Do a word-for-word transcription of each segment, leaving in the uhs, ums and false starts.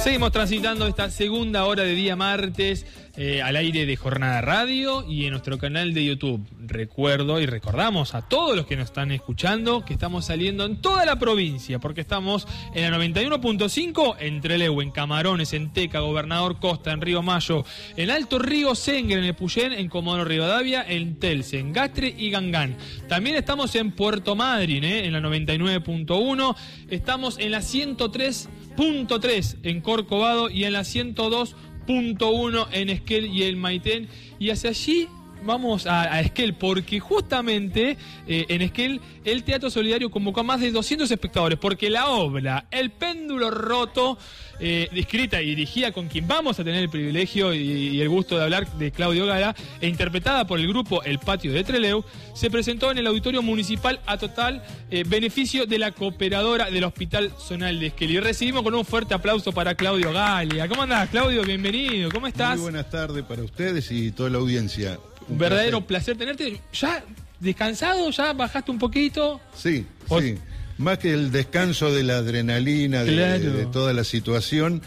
Seguimos transitando esta segunda hora de día martes eh, al aire de Jornada Radio y en nuestro canal de YouTube. Recuerdo y recordamos a todos los que nos están escuchando que estamos saliendo en toda la provincia, porque estamos en la noventa y uno punto cinco en Trelew, en Camarones, en Teca, Gobernador Costa, en Río Mayo, en Alto Río Sengre, en Epuyén, en Comodoro Rivadavia, en Telse, en Gastre y Gangán. También estamos en Puerto Madryn, eh, en la noventa y nueve punto uno. Estamos en la ciento tres punto tres en Corcovado y en la ciento dos punto uno en Esquel y el Maitén. Y hacia allí vamos a, a Esquel, porque justamente eh, en Esquel el Teatro Solidario convocó a más de doscientos espectadores, porque la obra El Péndulo Roto, eh, escrita y dirigida con quien vamos a tener el privilegio y, y el gusto de hablar, de Claudio Gala, e interpretada por el grupo El Patio de Trelew, se presentó en el Auditorio Municipal a total eh, beneficio de la cooperadora del Hospital Zonal de Esquel. Y recibimos con un fuerte aplauso para Claudio Gala. ¿Cómo andás, Claudio? Bienvenido. ¿Cómo estás? Muy buenas tardes para ustedes y toda la audiencia. Un, un verdadero placer. placer tenerte. ¿Ya descansado? ¿Ya bajaste un poquito? Sí, o... sí. Más que el descanso de la adrenalina, de, claro. de, de toda la situación,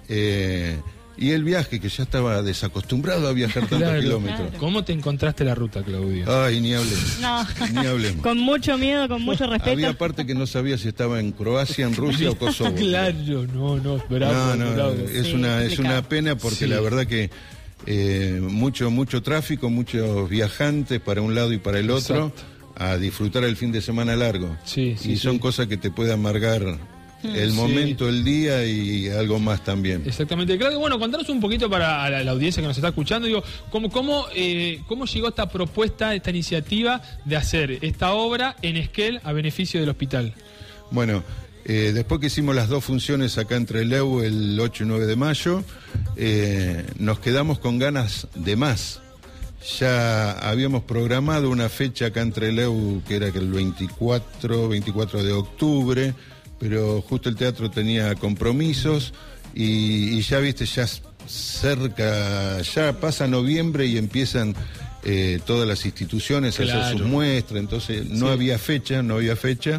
eh, y el viaje, que ya estaba desacostumbrado a viajar tantos claro, kilómetros. Claro. ¿Cómo te encontraste la ruta, Claudio? Ay, ni hablemos. No. Ni hablemos. Con mucho miedo, con mucho respeto. Había parte que no sabía si estaba en Croacia, en Rusia o Kosovo. Claro, no, no, bravo, no, no, bravo. Es, sí, una, es complicado. una pena porque sí. la verdad que eh, mucho, mucho tráfico, muchos viajantes para un lado y para el otro. Exacto. A disfrutar el fin de semana largo. Sí, sí, y son sí. cosas que te puede amargar el sí. momento, el día y algo más también. Exactamente. Claudio, bueno, contanos un poquito para la, la audiencia que nos está escuchando, digo, ¿cómo, cómo, eh, cómo llegó esta propuesta, esta iniciativa de hacer esta obra en Esquel a beneficio del hospital? Bueno, eh, después que hicimos las dos funciones acá en Trelew el ocho y nueve de mayo, eh, nos quedamos con ganas de más. Ya habíamos programado una fecha acá en Trelew que era que el veinticuatro de octubre, pero justo el teatro tenía compromisos y, y ya viste, ya cerca, ya pasa noviembre y empiezan eh, todas las instituciones claro. a hacer sus muestras, entonces no sí. había fecha, no había fecha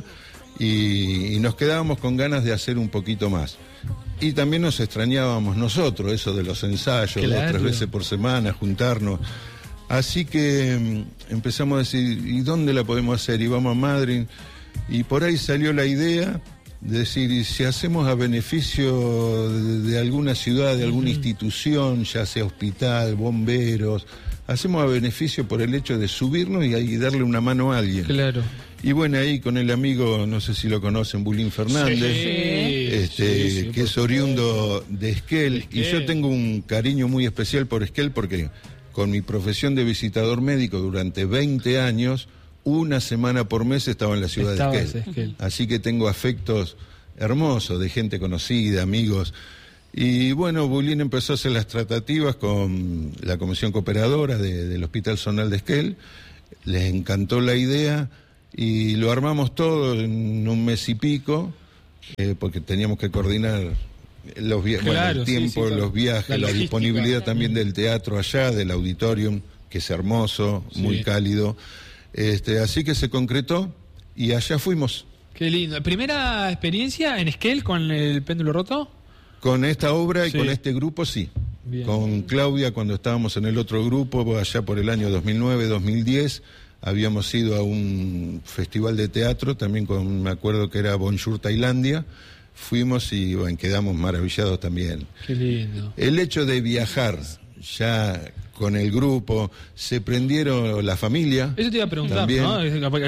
y, y nos quedábamos con ganas de hacer un poquito más. Y también nos extrañábamos nosotros, eso de los ensayos, claro. dos, tres veces por semana, juntarnos. Así que um, empezamos a decir, ¿y dónde la podemos hacer? Y vamos a Madryn. Y por ahí salió la idea de decir, ¿y si hacemos a beneficio de, de alguna ciudad, de alguna uh-huh. institución, ya sea hospital, bomberos? Hacemos a beneficio por el hecho de subirnos y, y darle una mano a alguien. Claro. Y bueno, ahí con el amigo, no sé si lo conocen, Bulín Fernández, sí, este, sí, sí, que es oriundo de Esquel. Y yo tengo un cariño muy especial por Esquel porque con mi profesión de visitador médico durante veinte años, una semana por mes estaba en la ciudad estaba de Esquel. Esquel. Así que tengo afectos hermosos de gente conocida, amigos. Y bueno, Bulín empezó a hacer las tratativas con la comisión cooperadora de, del Hospital Zonal de Esquel. Les encantó la idea y lo armamos todo en un mes y pico, eh, porque teníamos que coordinar los viajes, claro, bueno, el tiempo, sí, sí, claro. los viajes, la, la disponibilidad también del teatro allá, del auditorium, que es hermoso, sí. muy cálido. Este, así que se concretó y allá fuimos. Qué lindo. ¿Primera experiencia en Esquel con el péndulo roto? Con esta obra y sí. con este grupo, sí. Bien. Con Claudia, cuando estábamos en el otro grupo, allá por el año dos mil nueve, dos mil diez, habíamos ido a un festival de teatro, también con, me acuerdo que era Bonjour Tailandia. Fuimos y bueno, quedamos maravillados también. Qué lindo. El hecho de viajar ya con el grupo, se prendieron la familia. Eso te iba a preguntar, también. ¿No?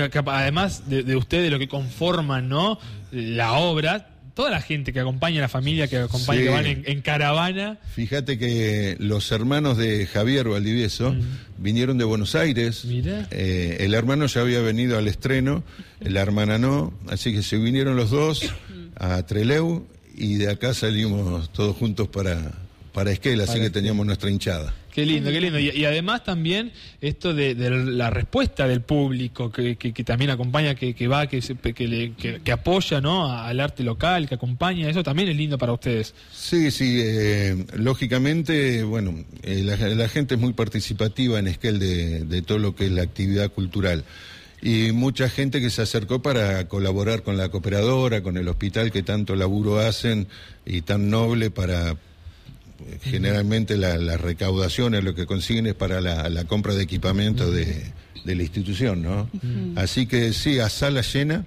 Además de, de ustedes, lo que conforman, ¿no? La obra, toda la gente que acompaña a la familia, que acompaña, sí. que van en, en caravana. Fíjate que los hermanos de Javier Valdivieso mm. vinieron de Buenos Aires. Mira. Eh, el hermano ya había venido al estreno, la hermana no, así que se vinieron los dos a Trelew y de acá salimos todos juntos para, para Esquel, así para que teníamos nuestra hinchada. Qué lindo, qué lindo. Y, y además también esto de, de la respuesta del público que, que, que también acompaña, que, que va, que, que, le, que, que apoya, ¿no? al arte local, que acompaña, eso también es lindo para ustedes. Sí, sí, eh, lógicamente, bueno, eh, la, la gente es muy participativa en Esquel de, de todo lo que es la actividad cultural. Y mucha gente que se acercó para colaborar con la cooperadora, con el hospital que tanto laburo hacen y tan noble para... Generalmente la, las recaudaciones, lo que consiguen es para la, la compra de equipamiento de, de la institución, ¿no? Uh-huh. Así que sí, a sala llena.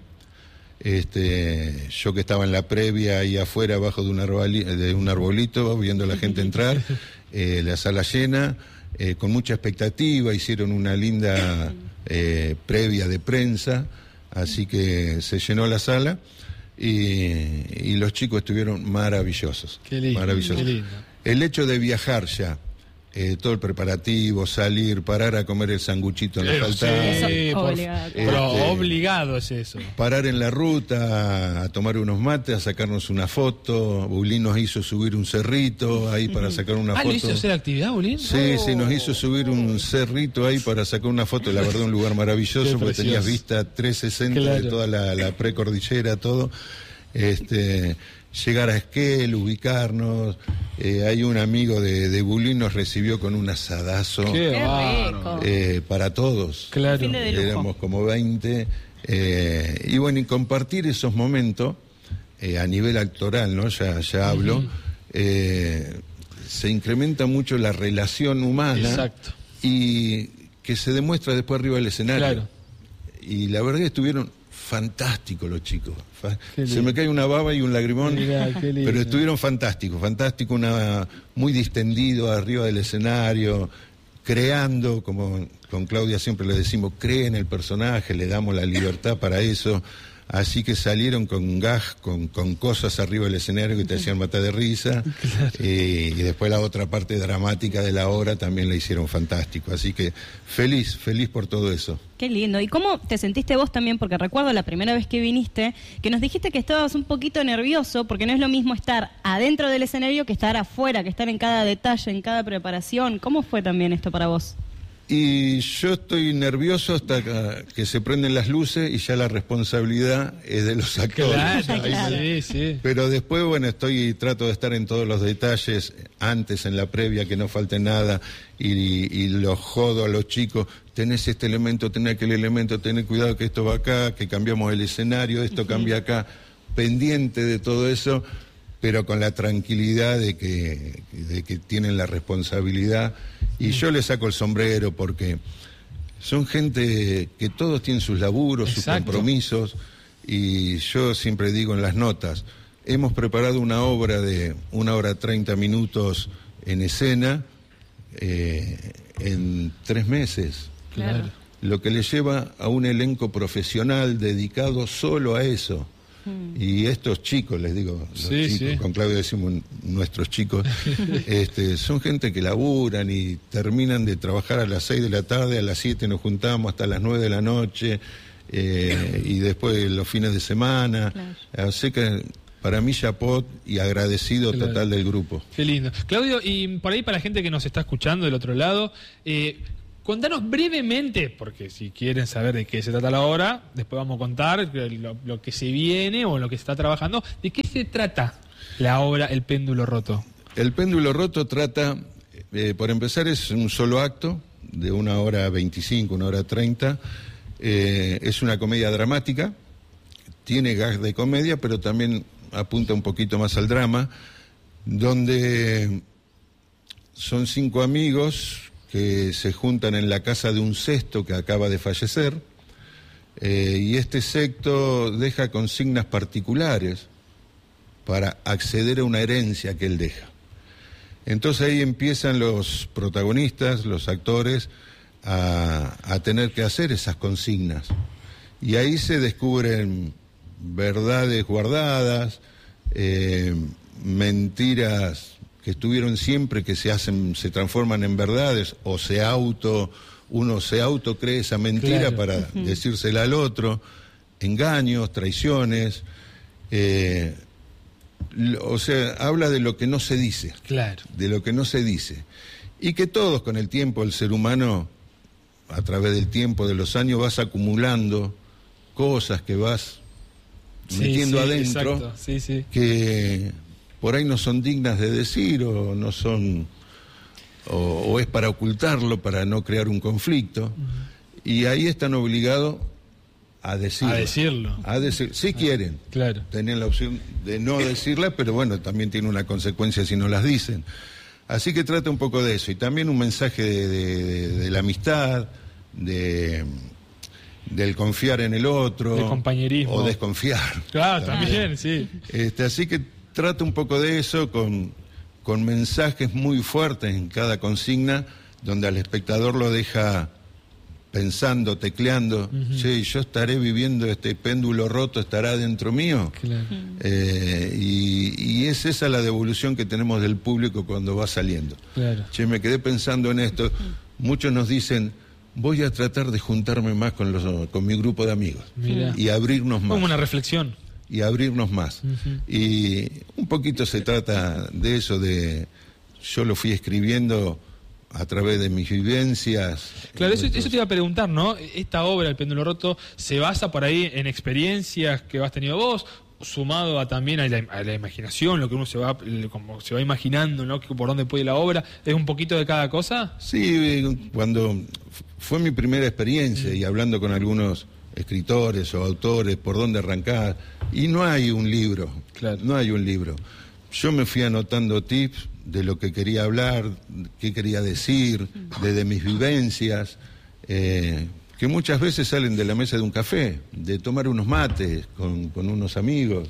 Este, yo que estaba en la previa ahí afuera, abajo de un, arboli, de un arbolito, viendo a la gente entrar, eh, la sala llena, eh, con mucha expectativa, hicieron una linda eh, previa de prensa, así que se llenó la sala y, y los chicos estuvieron maravillosos. Qué lindo, maravillosos. Qué lindo. El hecho de viajar ya, eh, todo el preparativo, salir, parar a comer el sanguchito en la faltada. Sí, por, obligado. Este, pero obligado es eso. Parar en la ruta, a tomar unos mates, a sacarnos una foto. Bulín nos hizo subir un cerrito ahí para sacar una ah, foto. ¿Ah, lo hizo hacer actividad, Bulín? Sí, oh. sí, nos hizo subir un cerrito ahí para sacar una foto. La verdad, un lugar maravilloso, porque tenías vista trescientos sesenta claro. de toda la, la precordillera, todo. Este... Llegar a Esquel, ubicarnos. Eh, hay un amigo de, de Bulín, nos recibió con un asadazo. ¡Qué rico! Eh, para todos. Claro. Éramos como veinte. Eh, y bueno, y compartir esos momentos eh, a nivel actoral, ¿no? Ya, ya hablo. Uh-huh. eh, se incrementa mucho la relación humana. Exacto. Y que se demuestra después arriba del escenario. Claro. Y la verdad que estuvieron fantásticos los chicos. Se me cae una baba y un lagrimón, Mirá, pero estuvieron fantásticos, fantástico, una muy distendido arriba del escenario, creando, como con Claudia siempre le decimos, cree en el personaje, le damos la libertad para eso. Así que salieron con gas, con, con cosas arriba del escenario que te hacían matar de risa. Claro. Eh, y después la otra parte dramática de la obra también la hicieron fantástico. Así que feliz, feliz por todo eso. Qué lindo. ¿Y cómo te sentiste vos también? Porque recuerdo la primera vez que viniste, que nos dijiste que estabas un poquito nervioso, porque no es lo mismo estar adentro del escenario que estar afuera, que estar en cada detalle, en cada preparación. ¿Cómo fue también esto para vos? Y yo estoy nervioso hasta que se prenden las luces y ya la responsabilidad es de los actores. Claro, claro. Sí, sí. Pero después, bueno, estoy trato de estar en todos los detalles, antes en la previa, que no falte nada, y, y los jodo a los chicos, tenés este elemento, tenés aquel elemento, tenés cuidado que esto va acá, que cambiamos el escenario, esto uh-huh. cambia acá, pendiente de todo eso, pero con la tranquilidad de que, de que tienen la responsabilidad. Y yo les saco el sombrero porque son gente que todos tienen sus laburos, Exacto. sus compromisos, y yo siempre digo en las notas, hemos preparado una obra de una hora treinta minutos en escena eh, en tres meses. Claro. Lo que le lleva a un elenco profesional dedicado solo a eso. Y estos chicos, les digo, los sí, chicos, sí. con Claudio decimos nuestros chicos, este, son gente que laburan y terminan de trabajar a las seis de la tarde, a las siete nos juntamos hasta las nueve de la noche, eh, y después los fines de semana. Claro. Así que para mí chapot y agradecido claro. total del grupo. Qué lindo. Claudio, y por ahí para la gente que nos está escuchando del otro lado, eh, contanos brevemente, porque si quieren saber de qué se trata la obra, después vamos a contar lo, lo que se viene o lo que se está trabajando. ¿De qué se trata la obra El Péndulo Roto? El Péndulo Roto trata, eh, por empezar, es un solo acto de una hora veinticinco, una hora treinta. Eh, es una comedia dramática, tiene gags de comedia, pero también apunta un poquito más al drama, donde son cinco amigos que se juntan en la casa de un sexto que acaba de fallecer, eh, y este sexto deja consignas particulares para acceder a una herencia que él deja. Entonces ahí empiezan los protagonistas, los actores, a, a tener que hacer esas consignas. Y ahí se descubren verdades guardadas, eh, mentiras que estuvieron siempre, que se hacen, se transforman en verdades, o se auto, uno se auto cree esa mentira claro. para uh-huh. decírsela al otro, engaños, traiciones, eh, o sea, habla de lo que no se dice, claro. de lo que no se dice, y que todos con el tiempo, el ser humano, a través del tiempo, de los años, vas acumulando cosas que vas sí, metiendo sí, adentro, sí, sí. que por ahí no son dignas de decir, o no son, o, o es para ocultarlo, para no crear un conflicto, uh-huh. y ahí están obligados a decirla. A decirlo. A decir, si quieren. Claro. Tenían la opción de no decirla, pero bueno, también tiene una consecuencia si no las dicen. Así que trata un poco de eso. Y también un mensaje de, de, de, de la amistad, de, del confiar en el otro. Del compañerismo. O desconfiar. Claro, también, sí. Este, así que trata un poco de eso con, con mensajes muy fuertes en cada consigna, donde al espectador lo deja pensando, tecleando, uh-huh. Sí, yo estaré viviendo este péndulo roto, estará dentro mío. Claro. Eh, y, y es esa la devolución que tenemos del público cuando va saliendo. Claro. Che, me quedé pensando en esto. Muchos nos dicen, voy a tratar de juntarme más con, los, con mi grupo de amigos. Mirá. Y abrirnos más. Como una reflexión. Y abrirnos más. Uh-huh. Y un poquito se trata de eso, de yo lo fui escribiendo a través de mis vivencias. Claro, eso, eso te iba a preguntar, ¿no? Esta obra, El péndulo roto, ¿se basa por ahí en experiencias que has tenido vos, sumado a también a la, a la imaginación, lo que uno se va como se va imaginando, ¿no? Por dónde puede ir la obra? ¿Es un poquito de cada cosa? Sí, cuando fue mi primera experiencia mm. y hablando con algunos escritores o autores, por dónde arrancar, y no hay un libro, claro. no hay un libro. Yo me fui anotando tips de lo que quería hablar, qué quería decir, desde mis vivencias, eh, que muchas veces salen de la mesa de un café, de tomar unos mates con, con unos amigos.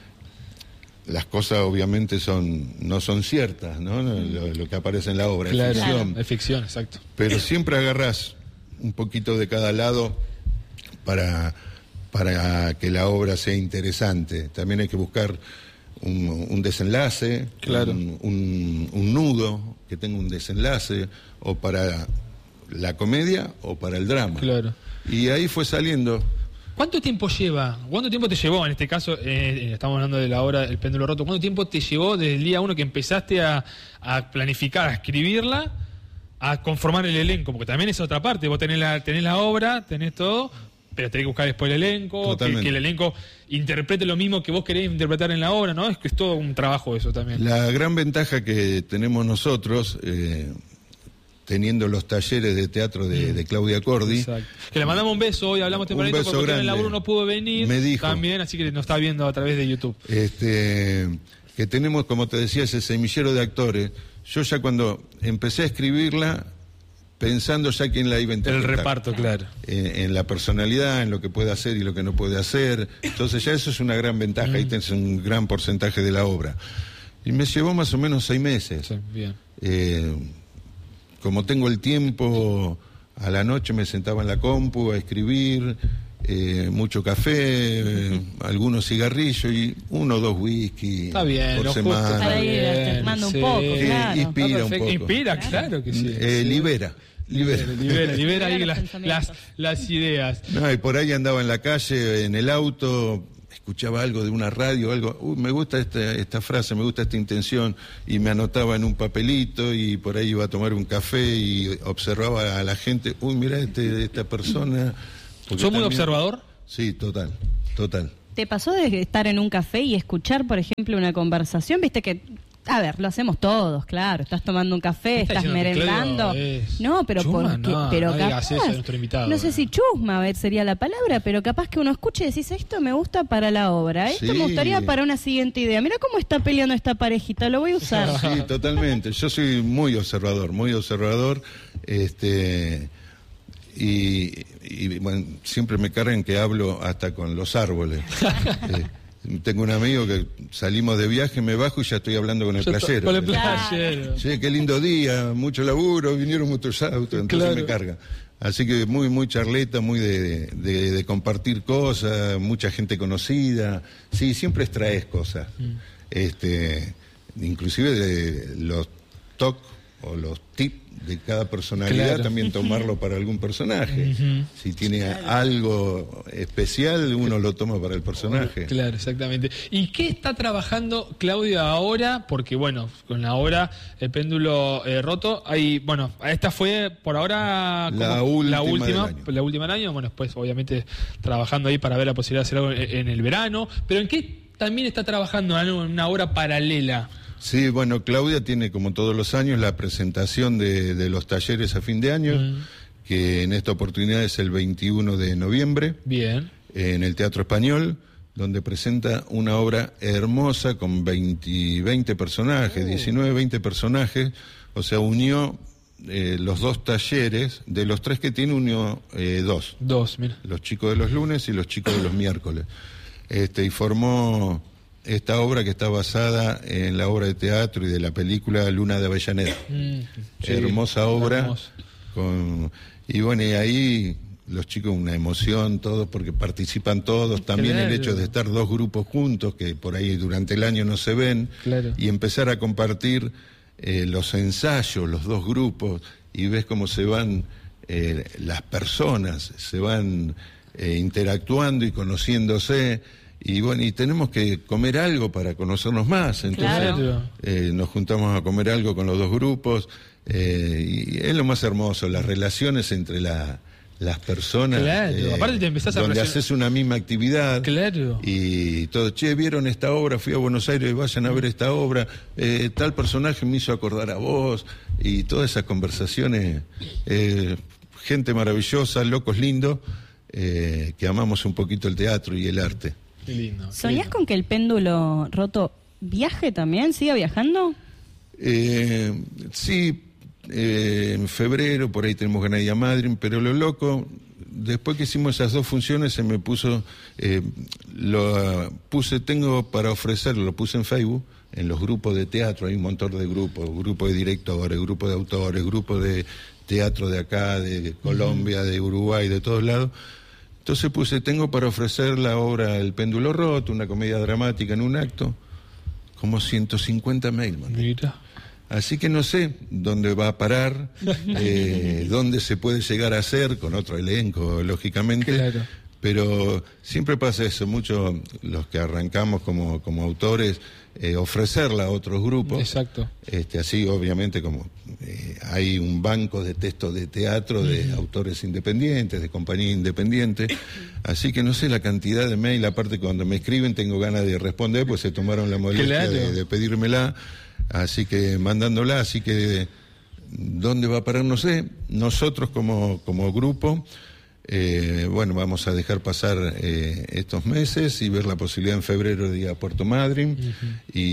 Las cosas obviamente son no son ciertas, ¿no? Lo, lo que aparece en la obra, claro, es ficción. Claro. Es ficción, exacto. Pero siempre agarrás un poquito de cada lado para, para que la obra sea interesante. También hay que buscar Un, un desenlace, claro. un, un, un nudo que tenga un desenlace, o para la comedia o para el drama. Claro. Y ahí fue saliendo. ¿Cuánto tiempo lleva? ¿Cuánto tiempo te llevó? En este caso, eh, estamos hablando de la obra El péndulo roto. ¿Cuánto tiempo te llevó desde el día uno que empezaste a, a planificar, a escribirla, a conformar el elenco? Porque también es otra parte. Vos tenés la, tenés la obra, tenés todo, pero tenés que buscar después el elenco, que, que el elenco interprete lo mismo que vos querés interpretar en la obra, ¿no? Es que es todo un trabajo eso también. La gran ventaja que tenemos nosotros, eh, teniendo los talleres de teatro de, de Claudia Cordi. Exacto. Que le mandamos un beso hoy, hablamos tempranito porque en el laburo no pudo venir. Me dijo. También, así que nos está viendo a través de YouTube. Este, que tenemos, como te decía, ese semillero de actores. Yo ya cuando empecé a escribirla, pensando ya quién la iba a interpretar. El reparto, claro. En, en la personalidad, en lo que puede hacer y lo que no puede hacer. Entonces ya eso es una gran ventaja, mm. ahí tenés un gran porcentaje de la obra. Y me llevó más o menos seis meses. Sí, bien. Eh, como tengo el tiempo, a la noche me sentaba en la compu a escribir, eh, mucho café, eh, algunos cigarrillos y uno o dos whisky Está bien, por lo semana. Justo para ir alternando sí. un poco, Que claro. inspira un poco. Inspira, claro que sí. Eh, sí. Libera. Libera, libera, libera ahí las, las, las ideas. No, y por ahí andaba en la calle, en el auto, escuchaba algo de una radio, algo, uy, me gusta esta, esta frase, me gusta esta intención, y me anotaba en un papelito, y por ahí iba a tomar un café y observaba a la gente, uy, mira este, esta persona. ¿Sos muy también... observador? Sí, total, total. ¿Te pasó de estar en un café y escuchar, por ejemplo, una conversación? Viste que, a ver, lo hacemos todos, claro. Estás tomando un café, estás merendando. Es... No, pero chusma, porque, no, pero no capaz, eso a nuestro invitado, no sé eh. si chusma a ver, sería la palabra, pero capaz que uno escuche y decís, esto me gusta para la obra, esto sí. me gustaría para una siguiente idea. Mira cómo está peleando esta parejita, lo voy a usar. Sí, totalmente. Yo soy muy observador, muy observador. Este... Y, y bueno, siempre me cargan que hablo hasta con los árboles. eh, tengo un amigo que salimos de viaje, me bajo y ya estoy hablando con el playero. Con el playero. Sí, qué lindo día, mucho laburo, vinieron muchos autos, entonces claro. me carga. Así que muy muy charleta, muy de, de, de compartir cosas, mucha gente conocida. Sí, siempre extraes cosas. Mm. Este, inclusive de los tocs o los tips de cada personalidad, claro. también tomarlo para algún personaje. Uh-huh. Si tiene claro. algo especial, uno lo toma para el personaje. Claro, exactamente. ¿Y qué está trabajando Claudia ahora? Porque, bueno, con la obra El péndulo eh, roto, hay, bueno, esta fue por ahora la última, la última, del año. la última del año. Bueno, después, obviamente, trabajando ahí para ver la posibilidad de hacer algo en, en el verano. Pero ¿en qué también está trabajando en una obra paralela? Sí, bueno, Claudia tiene como todos los años la presentación de, de los talleres a fin de año, mm. que en esta oportunidad es el veintiuno de noviembre. Bien. en el Teatro Español, donde presenta una obra hermosa con veinte, veinte personajes, diecinueve, veinte personajes, o sea, unió eh, los dos talleres, de los tres que tiene unió eh, dos. Dos, mira. Los chicos de los lunes y los chicos de los miércoles. Este, y formó esta obra que está basada en la obra de teatro y de la película Luna de Avellaneda. Mm, sí, hermosa obra. Hermoso. Con, y bueno, y ahí los chicos una emoción, todos, porque participan todos. También claro. El hecho de estar dos grupos juntos, que por ahí durante el año no se ven, claro. Y empezar a compartir eh, los ensayos, los dos grupos, y ves cómo se van eh, las personas, se van eh, interactuando y conociéndose. Y bueno, y tenemos que comer algo para conocernos más. Entonces claro. eh, nos juntamos a comer algo con los dos grupos. Eh, y es lo más hermoso, las relaciones entre la... las personas, claro. eh, Aparte te empezás a donde presionar. haces una misma actividad, claro. Y todo, che, vieron esta obra, fui a Buenos Aires, vayan a ver esta obra, eh, tal personaje me hizo acordar a vos, y todas esas conversaciones, eh, gente maravillosa, locos lindos, eh, que amamos un poquito el teatro y el arte. Qué lindo. Qué ¿Soñás lindo. con que el péndulo roto viaje también, siga viajando? Eh, sí. Eh, en febrero, por ahí tenemos ganas de ir a Madrid, pero lo loco, después que hicimos esas dos funciones, se me puso, eh, lo puse, tengo para ofrecerlo, lo puse en Facebook, en los grupos de teatro, hay un montón de grupos, grupos de directores, grupos de autores, grupos de teatro de acá, de Colombia, uh-huh. de Uruguay, de todos lados. Entonces puse, tengo para ofrecer la obra El péndulo roto, una comedia dramática en un acto, como ciento cincuenta mails, man. Mira. Así que no sé dónde va a parar, eh, dónde se puede llegar a hacer, con otro elenco, lógicamente, claro. Pero siempre pasa eso, muchos los que arrancamos como, como autores, eh, ofrecerla a otros grupos. Exacto. Este, así, obviamente, como eh, hay un banco de textos de teatro de uh-huh. autores independientes, de compañía independiente, así que no sé la cantidad de mail, aparte cuando me escriben tengo ganas de responder, pues se tomaron la molestia claro. de, de pedírmela. Así que mandándola, así que ¿dónde va a parar? No sé. Nosotros como, como grupo, eh, bueno, vamos a dejar pasar eh, estos meses y ver la posibilidad en febrero de ir a Puerto Madryn, uh-huh.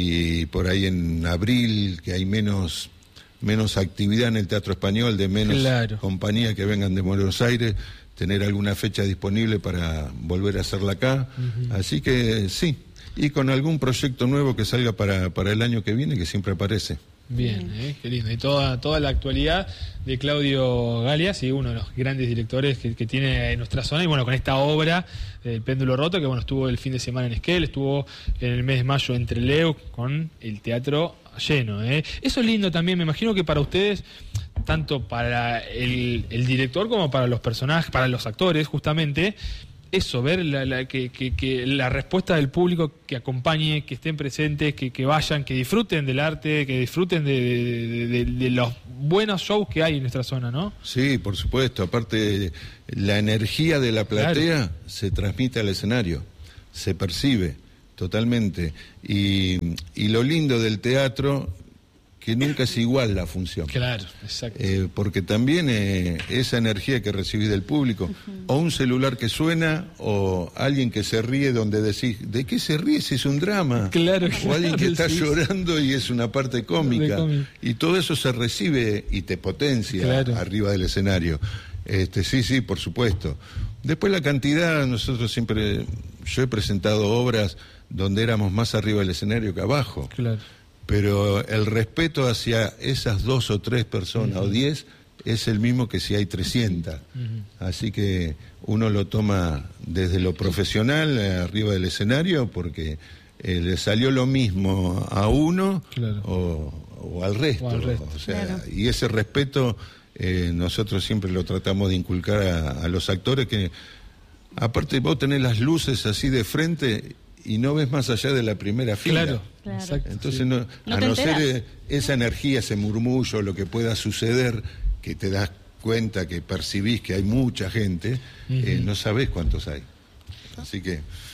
Y por ahí en abril, que hay menos, menos actividad en el Teatro Español, de menos claro. compañía que vengan de Buenos Aires, tener alguna fecha disponible para volver a hacerla acá. Uh-huh. Así que sí. Y con algún proyecto nuevo que salga para, para el año que viene, que siempre aparece. Bien, eh, qué lindo. Y toda, toda la actualidad de Claudio Galeas, y uno de los grandes directores que, que tiene en nuestra zona, y bueno, con esta obra, El péndulo roto, que bueno, estuvo el fin de semana en Esquel, estuvo en el mes de mayo en Trelew, con el teatro lleno. Eh. Eso es lindo también, me imagino que para ustedes, tanto para el, el director como para los personajes, para los actores, justamente, eso, ver la, la, que, que, que la respuesta del público, que acompañe, que estén presentes, que, que vayan, que disfruten del arte, que disfruten de, de, de, de los buenos shows que hay en nuestra zona, ¿no? Sí, por supuesto. Aparte, la energía de la platea claro. se transmite al escenario, se percibe totalmente. Y, y lo lindo del teatro, que nunca es igual la función. Claro, exacto. Eh, porque también eh, esa energía que recibís del público, uh-huh. o un celular que suena, o alguien que se ríe donde decís, ¿de qué se ríe si es un drama? Claro, o claro, alguien que está sí. llorando y es una parte cómica. Y todo eso se recibe y te potencia claro. arriba del escenario. Este, sí, sí, por supuesto. Después la cantidad, nosotros siempre, yo he presentado obras donde éramos más arriba del escenario que abajo. Claro. Pero el respeto hacia esas dos o tres personas uh-huh. o diez es el mismo que si hay trescientas. Uh-huh. Así que uno lo toma desde lo profesional, eh, arriba del escenario, porque eh, le salió lo mismo a uno claro. o, o al resto. O al resto. O sea, claro. Y ese respeto eh, nosotros siempre lo tratamos de inculcar a, a los actores, que aparte vos tenés las luces así de frente y no ves más allá de la primera fila. Claro, claro. Exacto. Entonces, sí. no, no a no enteras. ser eh, esa energía, ese murmullo, lo que pueda suceder, que te das cuenta, que percibís que hay mucha gente, uh-huh. eh, no sabés cuántos hay. Así que...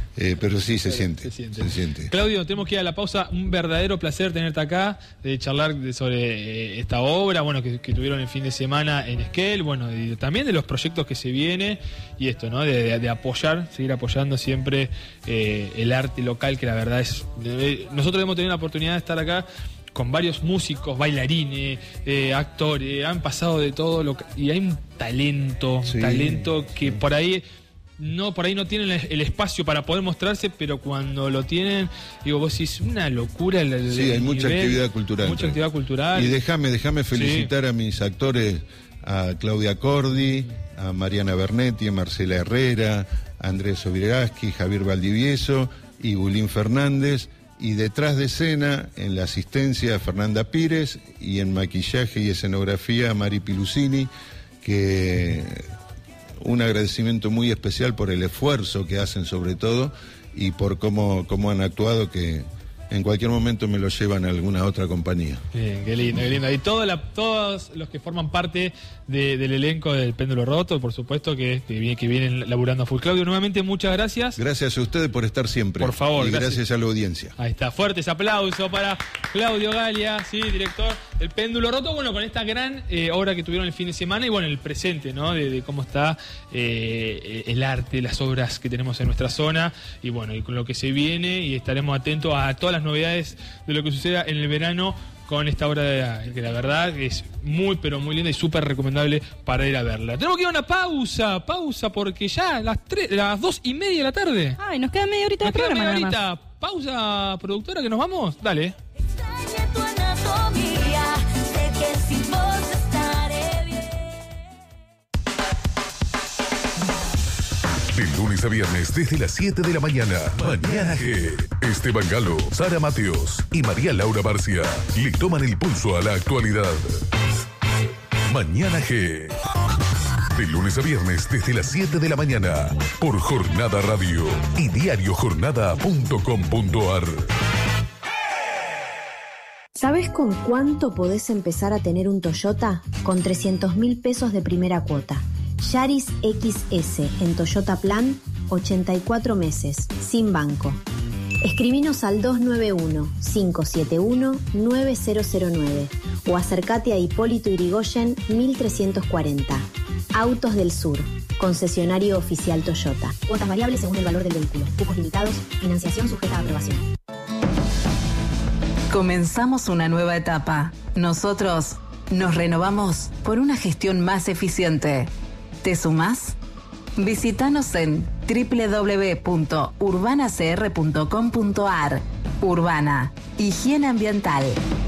Eh, pero sí se, Pero siente, se siente. se siente. Claudio, tenemos que ir a la pausa. Un verdadero placer tenerte acá, de charlar de- sobre eh, esta obra, bueno, que, que tuvieron el fin de semana en Esquel, bueno, y también de los proyectos que se viene y esto, ¿no? De, de- de apoyar, seguir apoyando siempre eh, el arte local, que la verdad es. de- nosotros hemos tenido la oportunidad de estar acá con varios músicos, bailarines, eh, actores, han pasado de todo lo que- y hay un talento, Sí. talento que por ahí no, por ahí no tienen el, el espacio para poder mostrarse, pero cuando lo tienen, digo, vos decís, una locura el, el Sí, hay mucha nivel, actividad cultural. Mucha actividad cultural. Y déjame, déjame felicitar a mis actores, a Claudia Cordi, a Mariana Bernetti, a Marcela Herrera, a Andrés Ovirgaski, Javier Valdivieso y Bulín Fernández. Y detrás de escena, en la asistencia, a Fernanda Pires, y en maquillaje y escenografía, a Mari Pilusini, que un agradecimiento muy especial por el esfuerzo que hacen sobre todo y por cómo, cómo han actuado, que en cualquier momento me lo llevan a alguna otra compañía. Bien, qué lindo, qué lindo. Y todo la- todos los que forman parte de- del elenco del Péndulo Roto, por supuesto, que, que, viene- que vienen laburando a full. Claudio, nuevamente muchas gracias. Gracias a ustedes por estar siempre. Por favor, y gracias. gracias a la audiencia. Ahí está, fuertes aplausos para Claudio Galia, sí, director del Péndulo Roto, bueno, con esta gran eh, obra que tuvieron el fin de semana y bueno, el presente, ¿no? De, de cómo está eh, el arte, las obras que tenemos en nuestra zona y bueno, y con lo que se viene y estaremos atentos a todas las novedades de lo que suceda en el verano con esta obra de, que la verdad es muy pero muy linda y súper recomendable para ir a verla. Tenemos que ir a una pausa, pausa porque ya a las tres, las dos y media de la tarde. Ay, nos queda media horita de Nos queda programa media nada más. horita. Pausa, productora, que nos vamos. Dale. Extraña tu anatomía, sé que sin vos estaré bien. De lunes a viernes desde las siete de la mañana. Mañana G. Esteban Galo, Sara Mateos y María Laura Barcia le toman el pulso a la actualidad. Mañana G. De lunes a viernes desde las siete de la mañana por Jornada Radio y diario jornada punto com punto ar. ¿Sabes con cuánto podés empezar a tener un Toyota? Con trescientos mil pesos de primera cuota. Yaris X S en Toyota Plan, ochenta y cuatro meses, sin banco. Escribinos al dos nueve uno, cinco siete uno, nueve cero cero nueve o acércate a Hipólito Yrigoyen mil trescientos cuarenta. Autos del Sur, concesionario oficial Toyota. Cuotas variables según el valor del vehículo. Cupos limitados, financiación sujeta a aprobación. Comenzamos una nueva etapa. Nosotros nos renovamos por una gestión más eficiente. ¿Te sumás? Visítanos en doble u doble u doble u punto urbana c r punto com punto ar. Urbana, higiene ambiental.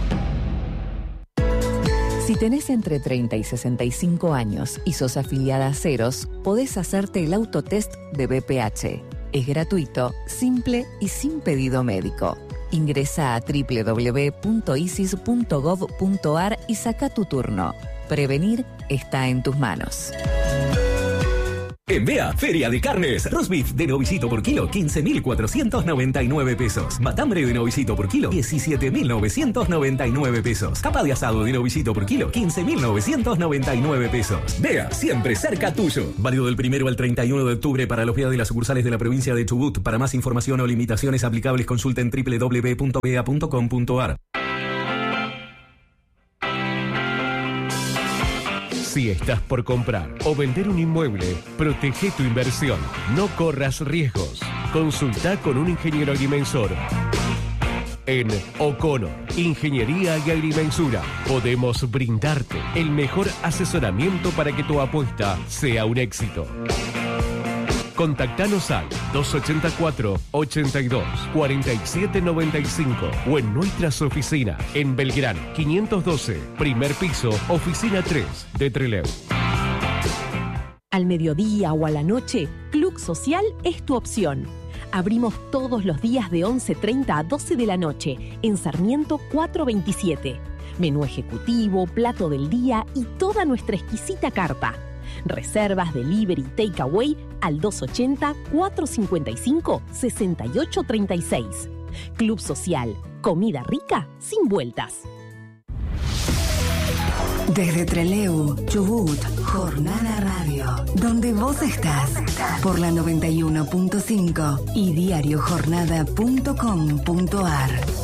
Si tenés entre treinta y sesenta y cinco años y sos afiliada a Ceros, podés hacerte el autotest de B P H. Es gratuito, simple y sin pedido médico. Ingresa a doble u doble u doble u punto isis punto gov punto ar y saca tu turno. Prevenir está en tus manos. En Bea, Feria de Carnes. Roast beef de novicito por kilo, quince mil cuatrocientos noventa y nueve pesos. Matambre de novicito por kilo, diecisiete mil novecientos noventa y nueve pesos. Capa de asado de novicito por kilo, quince mil novecientos noventa y nueve pesos. Bea, siempre cerca tuyo. Válido del primero al treinta y uno de octubre para los días de las sucursales de la provincia de Chubut. Para más información o limitaciones aplicables, consulten doble u doble u doble u punto bea punto com punto ar. Si estás por comprar o vender un inmueble, protege tu inversión. No corras riesgos. Consulta con un ingeniero agrimensor. En O'Connor, Ingeniería y Agrimensura, podemos brindarte el mejor asesoramiento para que tu apuesta sea un éxito. Contactanos al dos ochenta y cuatro, ochenta y dos, cuarenta y siete noventa y cinco o en nuestras oficinas en Belgrano quinientos doce, primer piso, oficina tres de Trelew. Al mediodía o a la noche, Club Social es tu opción. Abrimos todos los días de once treinta a doce de la noche en Sarmiento cuatrocientos veintisiete. Menú ejecutivo, plato del día y toda nuestra exquisita carta. Reservas, delivery, takeaway al dos ochenta, cuatrocientos cincuenta y cinco, sesenta y ocho treinta y seis. Club Social, comida rica sin vueltas. Desde Trelew, Chubut, Jornada Radio, donde vos estás, por la noventa y uno punto cinco y diario jornada punto com punto ar.